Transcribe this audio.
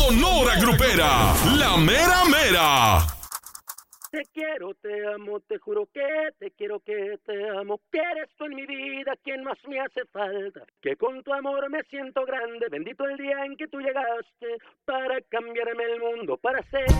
Sonora Grupera, la mera mera. Te quiero, te amo, te juro que te quiero, que te amo, que eres tú en mi vida quien más me hace falta, que con tu amor me siento grande, bendito el día en que tú llegaste para cambiarme el mundo, para ser